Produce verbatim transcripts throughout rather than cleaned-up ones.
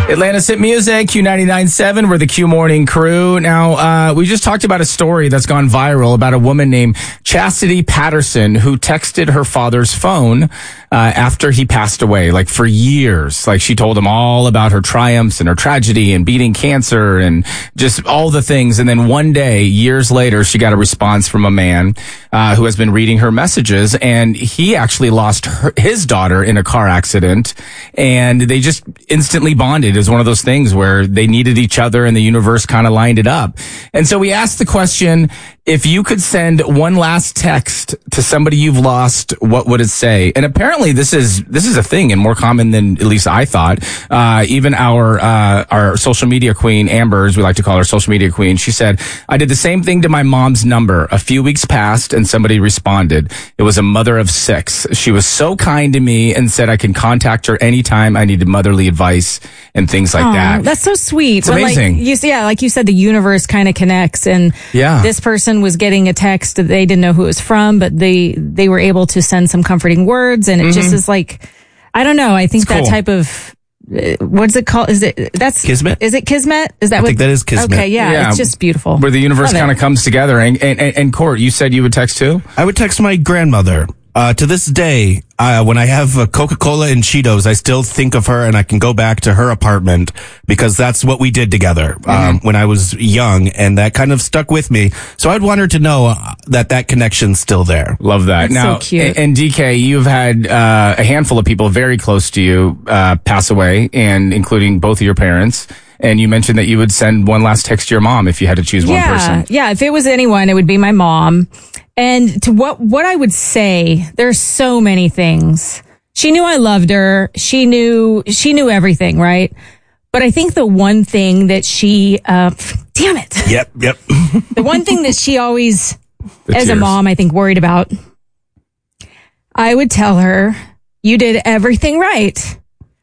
Atlanta's Hit Music, Q ninety-nine point seven. We're the Q Morning Crew. Now, uh, we just talked about a story that's gone viral about a woman named Chastity Patterson who texted her father's phone uh, after he passed away, like for years. Like she told him all about her triumphs and her tragedy and beating cancer and just all the things. And then one day, years later, she got a response from a man uh, who has been reading her messages, and he actually lost her, his daughter in a car accident, and they just instantly bonded. It was one of those things where they needed each other and the universe kind of lined it up. And so we asked the question, if you could send one last text to somebody you've lost, what would it say? And apparently this is, this is a thing and more common than at least I thought. Uh, even our, uh, our social media queen, Amber, as we like to call her, social media queen, she said, I did the same thing to my mom's number. A few weeks passed and somebody responded. It was a mother of six. She was so kind to me and said I can contact her anytime I needed motherly advice and things like Aww, that. That's so sweet. It's But amazing. Like you, yeah, like you said, the universe kind of connects, and yeah. this person was getting a text that they didn't know who it was from, but they they were able to send some comforting words, and it mm-hmm. just is like, I don't know. I think it's that cool. type of uh, what's it called? Is it that's Kismet? Is it Kismet? Is that I what? think that is Kismet. Okay, yeah, yeah. it's just beautiful. Where the universe Love kind of comes together. And, and, and, and Court, you said you would text too? I would text my grandmother. Uh, to this day, uh, when I have uh, Coca-Cola and Cheetos, I still think of her, and I can go back to her apartment because that's what we did together um, mm-hmm. when I was young, and that kind of stuck with me. So I'd want her to know uh, that that connection's still there. Love that. That's now, so cute. And D K, you've had uh, a handful of people very close to you uh, pass away, and including both of your parents. And you mentioned that you would send one last text to your mom if you had to choose one yeah, person. Yeah, if it was anyone, it would be my mom. And to what what I would say, there's so many things. She knew I loved her. She knew she knew everything, right? But I think the one thing that she, uh, damn it. Yep, yep. The one thing that she always, The as tears. a mom, I think worried about, I would tell her, you did everything right.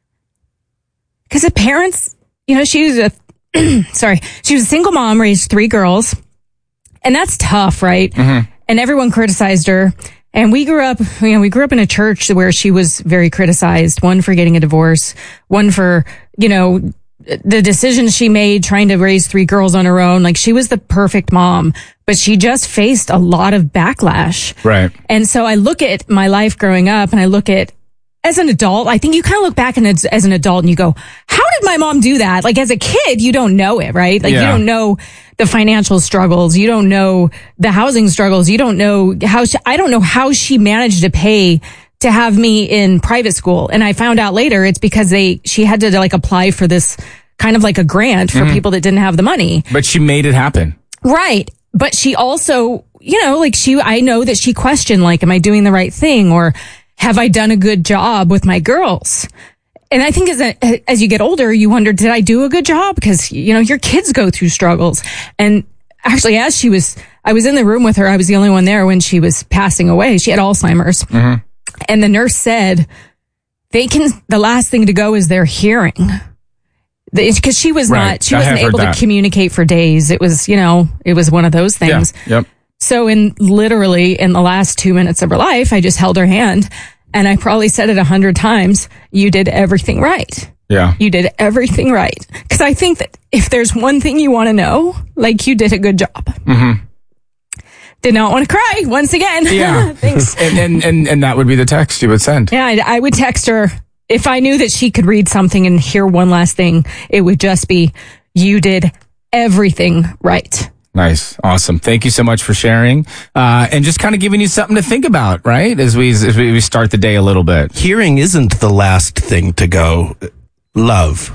Because the parents, you know, she was a, sorry, she was a single mom, raised three girls. And that's tough, right? Mm-hmm. And everyone criticized her. And we grew up, you know, we grew up in a church where she was very criticized. One for getting a divorce, one for, you know, the decisions she made trying to raise three girls on her own. Like, she was the perfect mom, but she just faced a lot of backlash. Right. And so I look at my life growing up, and I look at, as an adult, I think you kind of look back and as, as an adult and you go, how did my mom do that? Like, as a kid, you don't know it, right? Like, Yeah. you don't know the financial struggles. You don't know the housing struggles. You don't know how she, I don't know how she managed to pay to have me in private school. And I found out later it's because they, she had to like apply for this kind of like a grant for Mm-hmm. people that didn't have the money. But she made it happen. Right. But she also, you know, like she, I know that she questioned, like, am I doing the right thing? Or have I done a good job with my girls? And I think as a, as you get older, you wonder, did I do a good job? Because, you know, your kids go through struggles. And actually, as she was, I was in the room with her. I was the only one there when she was passing away. She had Alzheimer's. Mm-hmm. And the nurse said, they can, the last thing to go is their hearing. Because she was Right. not, she I have wasn't heard able that. to communicate for days. It was, you know, it was one of those things. Yeah. Yep. So in literally in the last two minutes of her life, I just held her hand, and I probably said it a hundred times. You did everything right. Yeah. You did everything right. Because I think that if there's one thing you want to know, like, you did a good job. Mm-hmm. Did not want to cry once again. Yeah. Thanks. And, and, and, and that would be the text you would send. Yeah, I, I would text her. If I knew that she could read something and hear one last thing, it would just be, you did everything right. Nice. Awesome. Thank you so much for sharing. Uh, and just kind of giving you something to think about, right? As we, as we start the day a little bit. Hearing isn't the last thing to go. Love.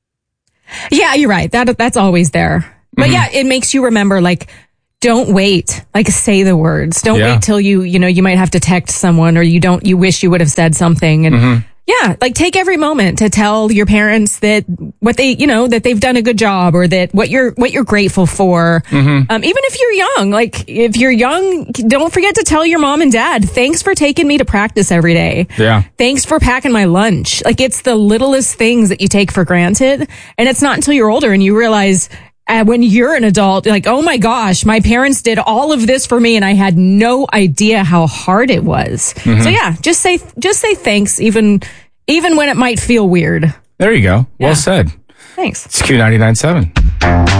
Yeah, you're right. That that's always there. But Mm-hmm. yeah, it makes you remember, like, don't wait. Like, say the words. Don't Yeah. wait till you, you know, you might have to text someone, or you don't, you wish you would have said something. And Mm-hmm. yeah, like, take every moment to tell your parents that what they, you know, that they've done a good job, or that what you're, what you're grateful for. Mm-hmm. Um, even if you're young, like, if you're young, don't forget to tell your mom and dad, thanks for taking me to practice every day. Yeah. Thanks for packing my lunch. Like, it's the littlest things that you take for granted. And it's not until you're older and you realize, uh, when you're an adult, like, oh my gosh, my parents did all of this for me and I had no idea how hard it was. Mm-hmm. So yeah, just say, just say thanks, even, even when it might feel weird. There you go. Well Yeah. said. Thanks. It's Q ninety-nine point seven.